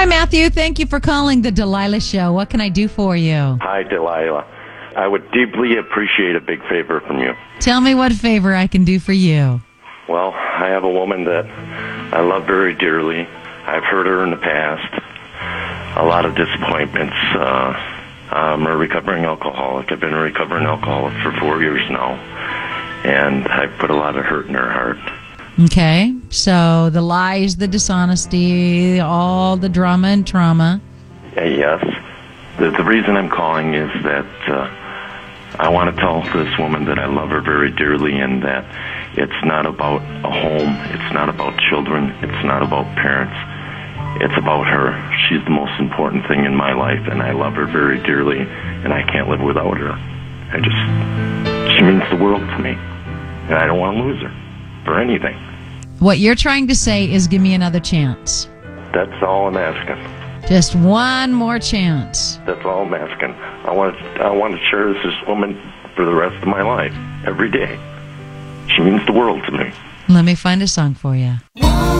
Hi, Matthew. Thank you for calling the Delilah Show. What can I do for you? Hi, Delilah. I would deeply appreciate a big favor from you. Tell me what favor I can do for you. Well, I have a woman that I love very dearly. I've hurt her in the past. A lot of disappointments. I'm a recovering alcoholic. I've been a recovering alcoholic for 4 years now. And I've put a lot of hurt in her heart. Okay, so the lies, the dishonesty, all the drama and trauma. Yes. The reason I'm calling is that I want to tell this woman that I love her very dearly and that it's not about a home, it's not about children, it's not about parents. It's about her. She's the most important thing in my life, and I love her very dearly, and I can't live without her. She means the world to me, and I don't want to lose her for anything. What you're trying to say is give me another chance. That's all I'm asking. Just one more chance. That's all I'm asking. I want to cherish this woman for the rest of my life, every day. She means the world to me. Let me find a song for you.